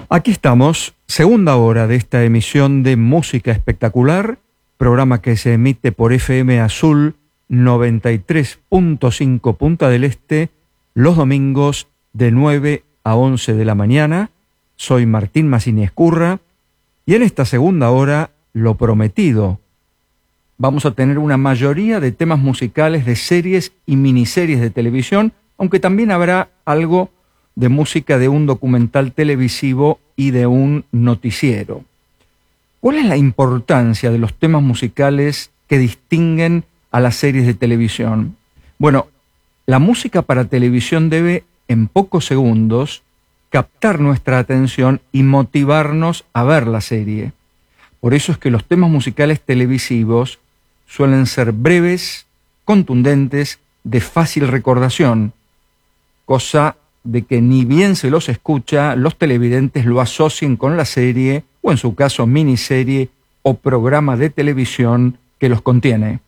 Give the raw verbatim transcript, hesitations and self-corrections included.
Aquí estamos, segunda hora de esta emisión de Música Espectacular, programa que se emite por F M Azul noventa y tres punto cinco Punta del Este, los domingos de nueve a once de la mañana. Soy Martín Massini Escurra y en esta segunda hora, lo prometido, vamos a tener una mayoría de temas musicales de series y miniseries de televisión, aunque también habrá algo de música de un documental televisivo y de un noticiero. ¿Cuál es la importancia de los temas musicales que distinguen a las series de televisión? Bueno, la música para televisión debe, en pocos segundos, captar nuestra atención y motivarnos a ver la serie. Por eso es que los temas musicales televisivos suelen ser breves, contundentes, de fácil recordación, cosa de que ni bien se los escucha, los televidentes lo asocien con la serie, o en su caso miniserie o programa de televisión que los contiene.